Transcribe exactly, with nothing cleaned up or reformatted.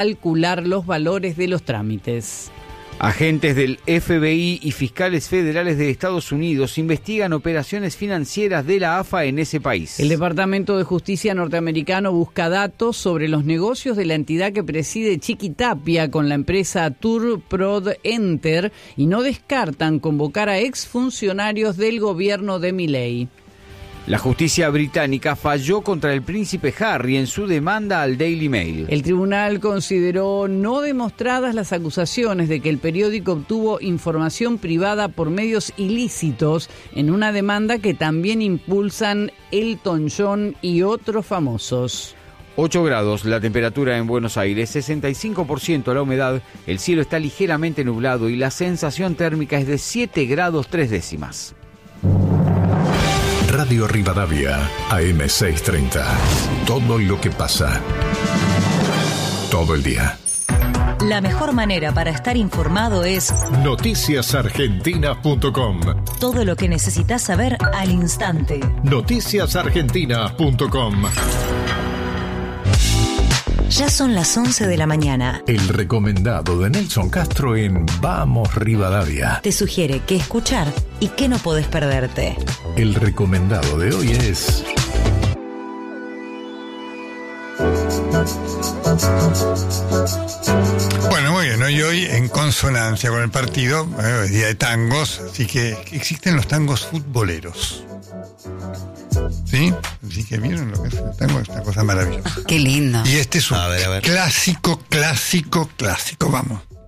calcular los valores de los trámites. Agentes del F B I y fiscales federales de Estados Unidos investigan operaciones financieras de la A F A en ese país. El Departamento de Justicia norteamericano busca datos sobre los negocios de la entidad que preside Chiquitapia con la empresa Turprod Enter y no descartan convocar a exfuncionarios del gobierno de Milei. La justicia británica falló contra el príncipe Harry en su demanda al Daily Mail. El tribunal consideró no demostradas las acusaciones de que el periódico obtuvo información privada por medios ilícitos en una demanda que también impulsan Elton John y otros famosos. ocho grados la temperatura en Buenos Aires, sesenta y cinco por ciento la humedad, el cielo está ligeramente nublado y la sensación térmica es de siete grados tres décimas. Radio Rivadavia, A M seiscientos treinta. Todo lo que pasa. Todo el día. La mejor manera para estar informado es noticias argentinas punto com. Todo lo que necesitas saber al instante. noticias argentinas punto com. Ya son las once de la mañana. El recomendado de Nelson Castro en Vamos Rivadavia. Te sugiere qué escuchar y qué no podés perderte. El recomendado de hoy es... Bueno, muy bien, hoy, hoy en consonancia con el partido, eh, es día de tangos, así que existen los tangos futboleros. ¿Sí? Así que vieron lo que es el tango, esta cosa maravillosa. Qué lindo. Y este es un a ver, a ver. clásico, clásico, clásico, vamos.